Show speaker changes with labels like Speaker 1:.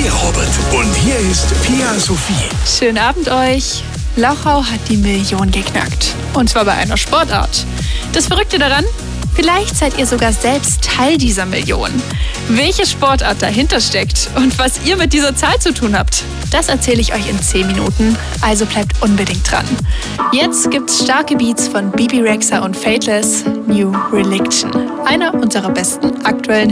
Speaker 1: wir Robert und hier ist Pia Sophie.
Speaker 2: Schönen Abend euch. Lochau hat die Million geknackt. Und zwar bei einer Sportart. Das Verrückte daran? Vielleicht seid ihr sogar selbst Teil dieser Million. Welche Sportart dahinter steckt und was ihr mit dieser Zahl zu tun habt, das erzähle ich euch in 10 Minuten, also bleibt unbedingt dran. Jetzt gibt's starke Beats von Bebe Rexha und Fateless, New Religion. Einer unserer besten aktuellen